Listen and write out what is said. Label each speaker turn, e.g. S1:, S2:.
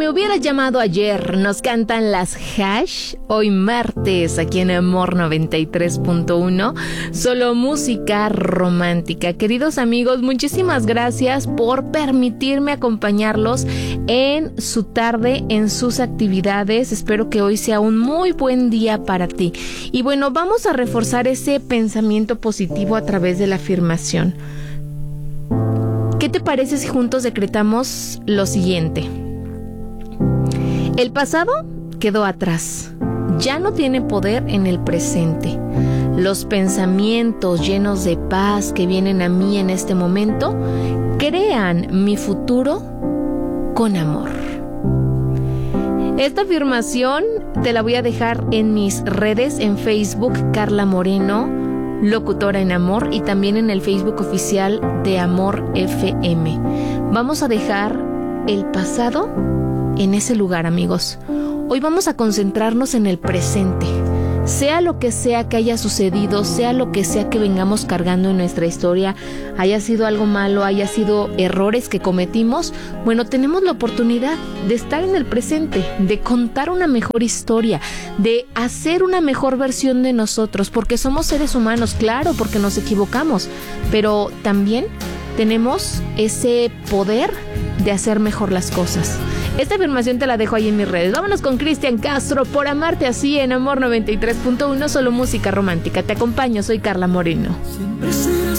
S1: me hubieras llamado ayer, nos cantan las Hash, hoy martes, aquí en Amor 93.1, solo música romántica. Queridos amigos, muchísimas gracias por permitirme acompañarlos en su tarde, en sus actividades. Espero que hoy sea un muy buen día para ti. Y bueno, vamos a reforzar ese pensamiento positivo a través de la afirmación. ¿Qué te parece si juntos decretamos lo siguiente? El pasado quedó atrás, ya no tiene poder en el presente. Los pensamientos llenos de paz que vienen a mí en este momento crean mi futuro con amor. Esta afirmación te la voy a dejar en mis redes, en Facebook, Carla Moreno, locutora en Amor, y también en el Facebook oficial de Amor FM. Vamos a dejar el pasado en ese lugar, amigos. Hoy vamos a concentrarnos en el presente. Sea lo que sea que haya sucedido, sea lo que sea que vengamos cargando en nuestra historia, haya sido algo malo, haya sido errores que cometimos, bueno, tenemos la oportunidad de estar en el presente, de contar una mejor historia, de hacer una mejor versión de nosotros, porque somos seres humanos, claro, porque nos equivocamos, pero también tenemos ese poder de hacer mejor las cosas. Esta afirmación te la dejo ahí en mis redes. Vámonos con Cristian Castro, Por amarte así, en Amor 93.1, solo música romántica. Te acompaño, soy Carla Moreno.
S2: Siempre